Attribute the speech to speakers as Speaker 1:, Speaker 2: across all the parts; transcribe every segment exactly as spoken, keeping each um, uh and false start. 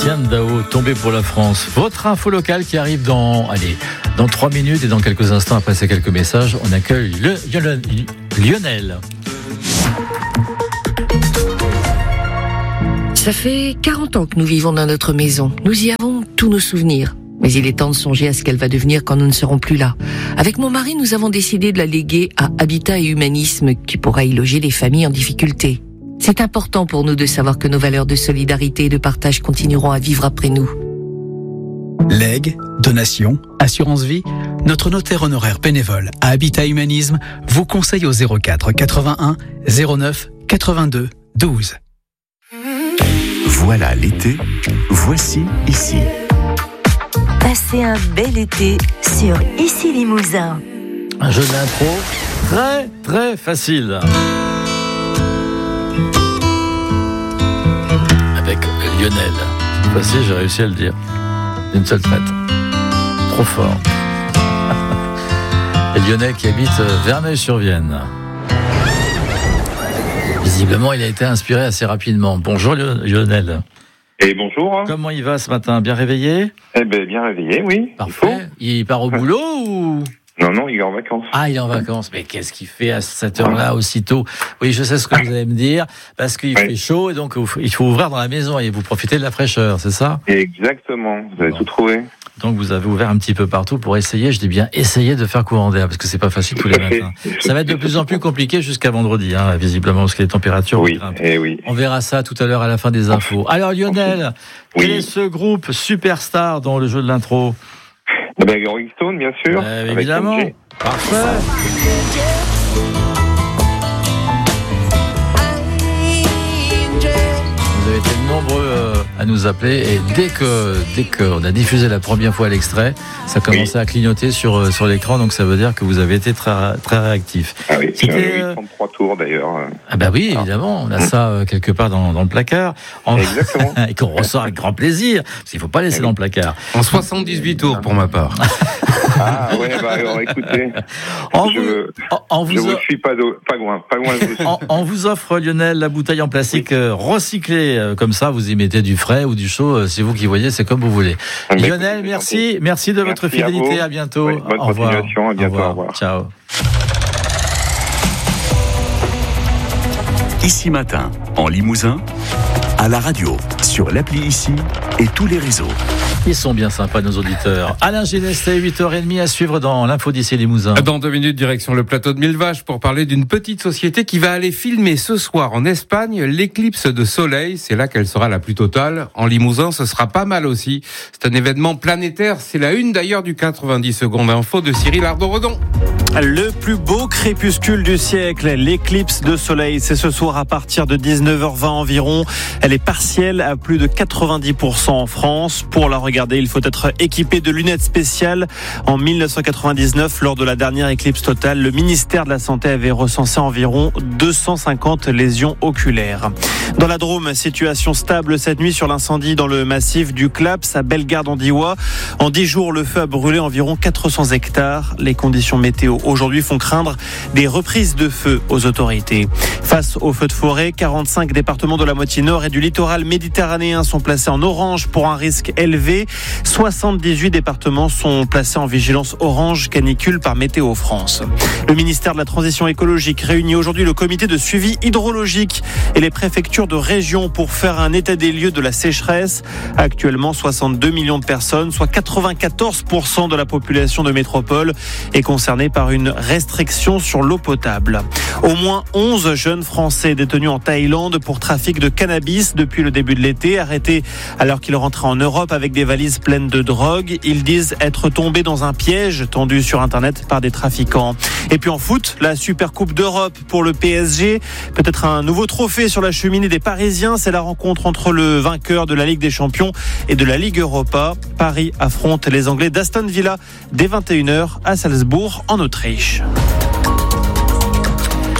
Speaker 1: Tian Dao, tombé pour la France. Votre info locale qui arrive dans, allez, dans trois minutes et dans quelques instants après ces quelques messages, on accueille le, Lionel.
Speaker 2: Ça fait quarante ans que nous vivons dans notre maison. Nous y avons tous nos souvenirs. Mais il est temps de songer à ce qu'elle va devenir quand nous ne serons plus là. Avec mon mari, nous avons décidé de la léguer à Habitat et Humanisme, qui pourra y loger les familles en difficulté. C'est important pour nous de savoir que nos valeurs de solidarité et de partage continueront à vivre après nous.
Speaker 3: Legs, donations, assurance vie, notre notaire honoraire bénévole à Habitat Humanisme vous conseille au zéro quatre quatre-vingt-un zéro neuf quatre-vingt-deux douze.
Speaker 4: Voilà l'été, voici ici.
Speaker 5: Passez un bel été sur Ici Limousin.
Speaker 1: Un jeu d'intro très très facile. Avec Lionel. Cette fois-ci, j'ai réussi à le dire. D'une seule traite. Trop fort. Et Lionel qui habite Verneuil-sur-Vienne. Visiblement, il a été inspiré assez rapidement. Bonjour Lionel.
Speaker 6: Et bonjour.
Speaker 1: Comment il va ce matin? Bien réveillé?
Speaker 6: Eh bien, bien réveillé, oui.
Speaker 1: Parfait. Il, il part au boulot ou?
Speaker 6: Non, non, il est en vacances.
Speaker 1: Ah, il est en vacances. Mais qu'est-ce qu'il fait à cette heure-là, aussitôt? Oui, je sais ce que vous allez me dire. Parce qu'il oui. fait chaud et donc il faut ouvrir dans la maison et vous profitez de la fraîcheur, c'est ça?
Speaker 6: Exactement. Vous avez bon. tout trouvé.
Speaker 1: Donc vous avez ouvert un petit peu partout pour essayer, je dis bien essayer de faire courant d'air, parce que c'est pas facile tous les matins. Ça va être de plus en plus compliqué jusqu'à vendredi, hein, visiblement, parce que les températures
Speaker 6: oui,
Speaker 1: grimpent.
Speaker 6: Et oui.
Speaker 1: On verra ça tout à l'heure à la fin des infos. Alors Lionel, oui. quel est ce groupe superstar dans le jeu de l'intro?
Speaker 6: Eh bien, Rolling Stone, bien sûr.
Speaker 1: Euh, évidemment. Parfait. Vous avez été nombreux euh, à nous appeler et dès que dès qu'on a diffusé la première fois l'extrait, ça commençait oui. à clignoter sur euh, sur l'écran, donc ça veut dire que vous avez été très très réactif.
Speaker 6: Ah oui, c'était euh... trente-trois tours d'ailleurs.
Speaker 1: Ah bah oui, évidemment, on a ça euh, quelque part dans, dans le placard. En...
Speaker 6: Exactement.
Speaker 1: Et qu'on ressort avec grand plaisir, parce qu'il faut pas laisser oui. dans le placard.
Speaker 7: En soixante-dix-huit tours pour ma part.
Speaker 6: Ah ouais, bah alors écoutez,
Speaker 1: on
Speaker 6: je,
Speaker 1: vous, on vous
Speaker 6: je vous
Speaker 1: a...
Speaker 6: suis pas, de, pas loin, pas loin. De
Speaker 1: on, on vous offre, Lionel, la bouteille en plastique oui. recyclée, comme ça vous y mettez du frais ou du chaud, c'est vous qui voyez, c'est comme vous voulez. Ah, Lionel, merci, gentil. merci de
Speaker 6: merci
Speaker 1: votre fidélité, à, à bientôt.
Speaker 6: Oui, bonne
Speaker 1: au revoir.
Speaker 6: continuation, à bientôt,
Speaker 1: au revoir.
Speaker 6: Au revoir.
Speaker 1: Ciao.
Speaker 4: Ici Matin, en Limousin, à la radio, sur l'appli Ici et tous les réseaux.
Speaker 1: Ils sont bien sympas, nos auditeurs. Alain Génestet, huit heures trente à suivre dans l'info d'Ici Limousin.
Speaker 7: Dans deux minutes, direction le plateau de Mille Vaches pour parler d'une petite société qui va aller filmer ce soir en Espagne l'éclicse de soleil. C'est là qu'elle sera la plus totale. En Limousin, ce sera pas mal aussi. C'est un événement planétaire. C'est la une d'ailleurs du quatre-vingt-dix secondes info de Cyril Ardo-Redon.
Speaker 8: Le plus beau crépuscule du siècle, l'éclipse de soleil, c'est ce soir à partir de dix-neuf heures vingt environ. Elle est partielle à plus de quatre-vingt-dix pour cent en France. Pour la regarder, il faut être équipé de lunettes spéciales. En dix-neuf cent quatre-vingt-dix-neuf, lors de la dernière éclipse totale, le ministère de la Santé avait recensé environ deux cent cinquante lésions oculaires. Dans la Drôme, situation stable cette nuit sur l'incendie dans le massif du Claps à Bellegarde-en-Diois. En dix jours, le feu a brûlé environ quatre cents hectares. Les conditions météo aujourd'hui font craindre des reprises de feu aux autorités. Face aux feux de forêt, quarante-cinq départements de la moitié nord et du littoral méditerranéen sont placés en orange pour un risque élevé. soixante-dix-huit départements sont placés en vigilance orange canicule par Météo France. Le ministère de la Transition écologique réunit aujourd'hui le comité de suivi hydrologique et les préfectures de région pour faire un état des lieux de la sécheresse. Actuellement, soixante-deux millions de personnes, soit quatre-vingt-quatorze pour cent de la population de métropole, est concernée par une restriction sur l'eau potable. Au moins onze jeunes Français détenus en Thaïlande pour trafic de cannabis depuis le début de l'été, arrêtés alors qu'ils rentraient en Europe avec des valises pleines de drogue. Ils disent être tombés dans un piège tendu sur Internet par des trafiquants. Et puis en foot, la Super Coupe d'Europe pour le P S G. Peut-être un nouveau trophée sur la cheminée des Parisiens. C'est la rencontre entre le vainqueur de la Ligue des Champions et de la Ligue Europa. Paris affronte les Anglais d'Aston Villa dès vingt et une heures à Salzbourg en Autriche.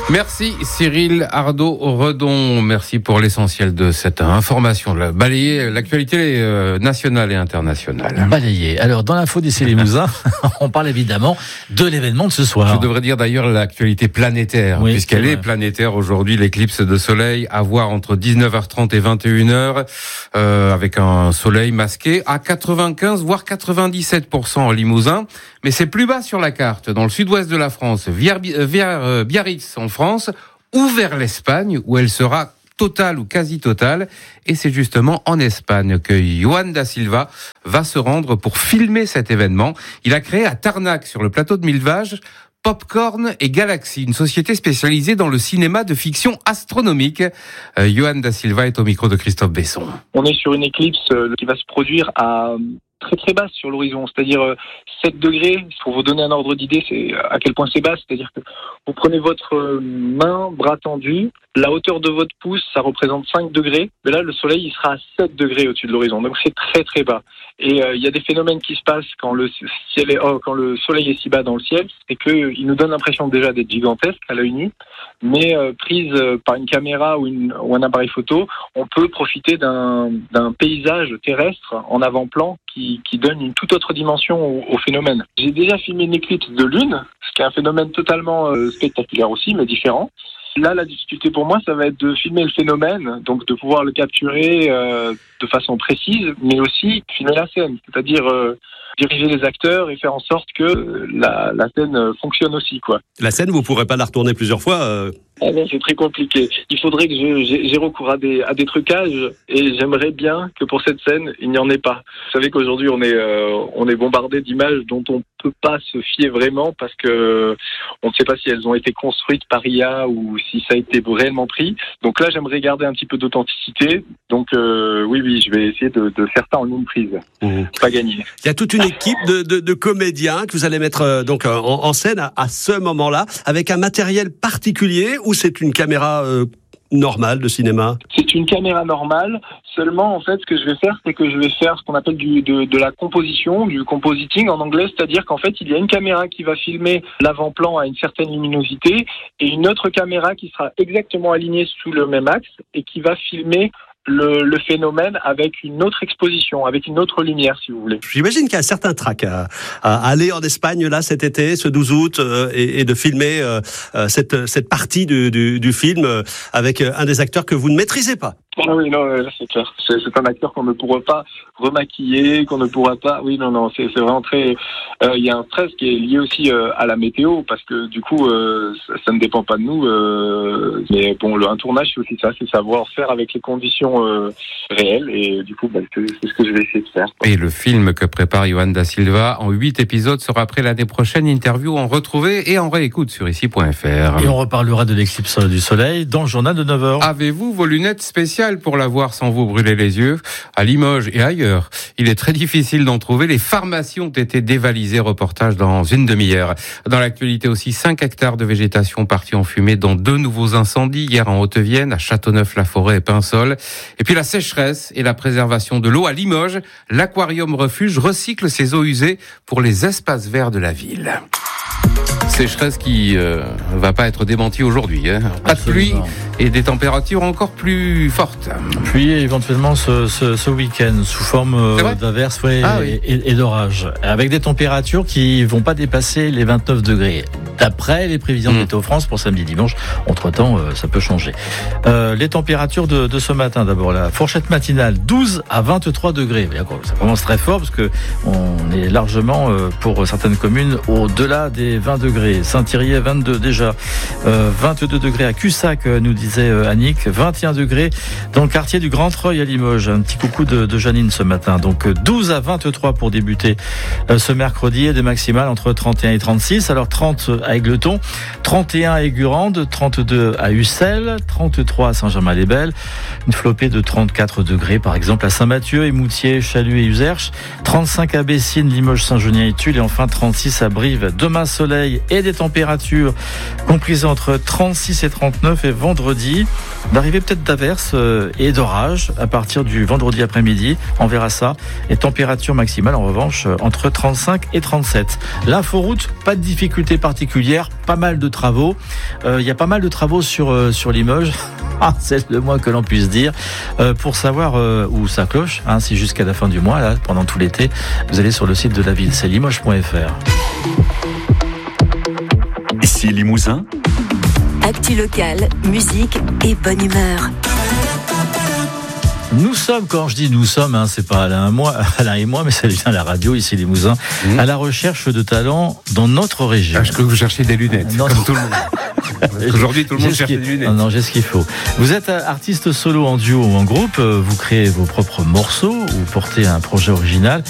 Speaker 7: Merci Cyril Ardo-Redon, merci pour l'essentiel de cette information, de balayer l'actualité nationale et internationale.
Speaker 1: Balayer. Alors dans l'info d'Issy Limousin, on parle évidemment de l'événement de ce soir.
Speaker 7: Je devrais dire d'ailleurs l'actualité planétaire, oui, puisqu'elle est planétaire aujourd'hui, l'éclipse de soleil à voir entre dix-neuf heures trente et vingt et une heures, euh, avec un soleil masqué à quatre-vingt-quinze voire quatre-vingt-dix-sept pour cent en Limousin, mais c'est plus bas sur la carte, dans le sud-ouest de la France, vers, vers Biarritz en France, ou vers l'Espagne, où elle sera totale ou quasi totale. Et c'est justement en Espagne que Joan da Silva va se rendre pour filmer cet événement. Il a créé à Tarnac, sur le plateau de Millevaches, Popcorn et Galaxy, une société spécialisée dans le cinéma de fiction astronomique. Euh, Joan da Silva est au micro de Christophe Besson.
Speaker 9: On est sur une éclipse qui va se produire à très très basse sur l'horizon, c'est-à-dire sept degrés. Pour vous donner un ordre d'idée, c'est à quel point c'est bas, c'est-à-dire que vous prenez votre main, bras tendu, la hauteur de votre pouce, ça représente cinq degrés, mais là le soleil il sera à sept degrés au-dessus de l'horizon, donc c'est très très bas. Et il euh, y a des phénomènes qui se passent quand le ciel est, oh, quand le soleil est si bas dans le ciel, c'est que il nous donne l'impression déjà d'être gigantesque à l'œil nu, mais euh, prise euh, par une caméra ou, une, ou un appareil photo, on peut profiter d'un, d'un paysage terrestre en avant-plan qui, qui donne une toute autre dimension au, au phénomène. J'ai déjà filmé une éclipse de lune, ce qui est un phénomène totalement euh, spectaculaire aussi, mais différent. Là, la difficulté pour moi, ça va être de filmer le phénomène, donc de pouvoir le capturer euh, de façon précise, mais aussi filmer la scène, c'est-à-dire euh, diriger les acteurs et faire en sorte que la, la scène fonctionne aussi, quoi.
Speaker 10: La scène, vous pourrez pas la retourner plusieurs fois euh...
Speaker 9: Ah non, c'est très compliqué. Il faudrait que je, j'ai, j'ai recours à des, à des trucages et j'aimerais bien que pour cette scène, il n'y en ait pas. Vous savez qu'aujourd'hui, on est, euh, on est bombardé d'images dont on peut pas se fier vraiment parce que on ne sait pas si elles ont été construites par I A ou si ça a été réellement pris. Donc là, j'aimerais garder un petit peu d'authenticité. Donc euh, oui, oui, je vais essayer de, de faire ça en une prise. Mmh. Pas gagné.
Speaker 10: Il y a toute une équipe de, de, de comédiens que vous allez mettre euh, donc en, en scène à, à ce moment-là avec un matériel particulier. Ou c'est une caméra euh, normale de cinéma ?
Speaker 9: C'est une caméra normale. Seulement, en fait, ce que je vais faire, c'est que je vais faire ce qu'on appelle du, de, de la composition, du compositing en anglais, c'est-à-dire qu'en fait, il y a une caméra qui va filmer l'avant-plan à une certaine luminosité et une autre caméra qui sera exactement alignée sous le même axe et qui va filmer Le, le phénomène avec une autre exposition, avec une autre lumière, si vous voulez.
Speaker 10: J'imagine qu'il y a un certain trac à, à aller en Espagne là cet été, ce douze août, euh, et, et de filmer euh, cette, cette partie du, du, du film euh, avec un des acteurs que vous ne maîtrisez pas.
Speaker 9: Ah oui, non, là, c'est clair. C'est, c'est un acteur qu'on ne pourra pas remaquiller, qu'on ne pourra pas... Oui, non, non, c'est, c'est vraiment très... Il euh, y a un stress qui est lié aussi euh, à la météo, parce que du coup, euh, ça, ça ne dépend pas de nous. Euh, mais bon, le, un tournage, c'est aussi ça, c'est savoir faire avec les conditions euh, réelles. Et du coup, bah, c'est, c'est ce que je vais essayer de faire.
Speaker 7: Et le film que prépare Joan da Silva en huit épisodes sera prêt l'année prochaine. Interview en retrouver et en réécoute sur ici point f r.
Speaker 1: Et on reparlera de l'éclipse du soleil dans le journal de neuf heures.
Speaker 7: Avez-vous vos lunettes spéciales pour la voir sans vous brûler les yeux? À Limoges et ailleurs, il est très difficile d'en trouver. Les pharmacies ont été dévalisées. Reportage dans une demi-heure. Dans l'actualité aussi, cinq hectares de végétation partis en fumée, dont deux nouveaux incendies hier en Haute-Vienne, à Châteauneuf-la-Forêt et Pinsol. Et puis la sécheresse et la préservation de l'eau à Limoges. L'Aquarium Refuge recycle ses eaux usées pour les espaces verts de la ville. Sécheresse qui euh, va pas être démentie aujourd'hui. Hein. Pas de pluie et des températures encore plus fortes.
Speaker 1: Pluie éventuellement ce, ce, ce week-end sous forme euh, d'averses ouais, ah, oui. et, et d'orages. Avec des températures qui vont pas dépasser les vingt-neuf degrés. D'après les prévisions mmh. de Météo France pour samedi dimanche, entre-temps euh, ça peut changer. Euh, les températures de, de ce matin d'abord. La fourchette matinale douze à vingt-trois degrés. Ça commence très fort parce que on est largement euh, pour certaines communes au-delà des vingt degrés. Saint-Thierry vingt-deux déjà, euh, vingt-deux degrés à Cussac, nous disait euh, Annick, vingt et un degrés dans le quartier du Grand Treuil à Limoges. Un petit coucou de, de Janine ce matin. Donc douze à vingt-trois pour débuter euh, ce mercredi et des maximales entre trente et un et trente-six. Alors trente à Égletons, trente et un à Aigurande, trente-deux à Ussel, trente-trois à Saint-Germain-les-Belles, une flopée de trente-quatre degrés par exemple à Saint-Mathieu, Émoutier, Chalut et Uzerche, trente-cinq à Bessines, Limoges, Saint-Genien et Tulle et enfin trente-six à Brive. Demain soleil et des températures comprises entre trente-six et trente-neuf et vendredi vendredi, d'arrivée peut-être d'averses et d'orages à partir du vendredi après-midi. On verra ça. Et température maximale, en revanche, entre trente-cinq et trente-sept. L'inforoute, pas de difficultés particulières, pas mal de travaux. Euh, il y a pas mal de travaux sur, euh, sur Limoges. Ah, c'est le moins que l'on puisse dire. Euh, pour savoir euh, où ça cloche, hein, c'est jusqu'à la fin du mois, là, pendant tout l'été, vous allez sur le site de la ville, c'est limoges point f r.
Speaker 4: Ici Limousin.
Speaker 5: Actu locale, musique et bonne humeur.
Speaker 1: Nous sommes, quand je dis nous sommes, hein, c'est pas Alain et moi, Alain et moi, mais c'est bien la radio, ici Limousin, mmh. à la recherche de talents dans notre région.
Speaker 7: Ah, je crois que vous cherchez des lunettes, non, comme tout le monde. Aujourd'hui, tout le monde cherche des lunettes.
Speaker 1: Non, non, j'ai ce qu'il faut. Vous êtes artiste solo, en duo ou en groupe, vous créez vos propres morceaux ou portez un projet original.